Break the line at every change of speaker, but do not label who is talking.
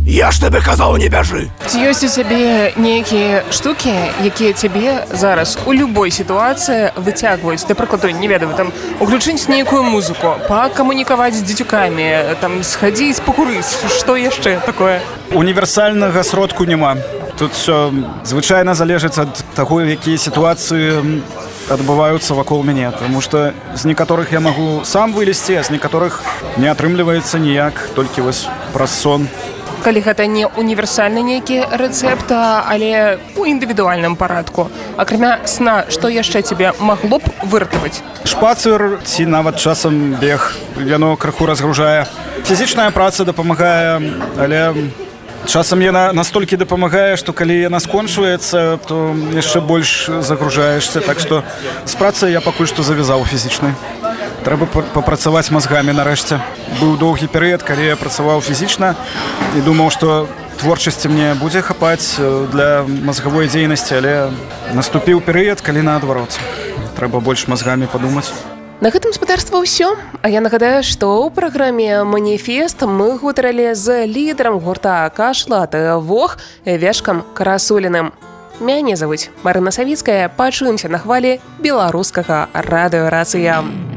Я ж тебе казаў, не бяжы.
Ці ёсць у цябе нейкія штукі, якія цябе зараз у любой сітуацыі выцягваюць? Да прыкладу, не ведаю, там уключыць нейкую музыку, пакамунікаваць з дзецюкамі, там схадзіць пакурыць, што яшчэ такое?
Універсальнага сродку няма. Тут все звычайна залежыць ад таго, якія сітуацыі адбываюцца вакол мяне, тому што з некаторых я магу сам вылезці, а з некаторых не атрымліваецца ніяк, толькі вось праз сон.
Калі гэта не універсальны нейкі рэцэпт, але у індывідуальным парадку. Акрамя сна, што яшчэ цябе магло б выратаваць?
Шпацыр ці нават часам бег, яно крыху разгружае. Фізічная праца дапамагае, але часам яна настолькі дапамагае, што калі яна скончваецца, то яшчэ больш загружаешся. Так што з працай я пакуль што завязаў фізічнай. Трэба папрацаваць мазгамі нарэшце. Быў доўгі перыяд, калі я працаваў фізічна і думаў, што творчасці мне будзе хапаць для мазгавой дзейнасці, але наступіў перыяд, калі наадварот. Трэба больш мазгамі падумаць.
На гэтым спадарства ўсё. А я нагадаю, што ў праграме «Маніфест» мы гутарылі з лідарам гурта «Кашла» ТВОХ Вешкам Красуліным. Мяне завуць Марына Савіцкая. Пачуемся на хвалі беларускага радыёрацыя.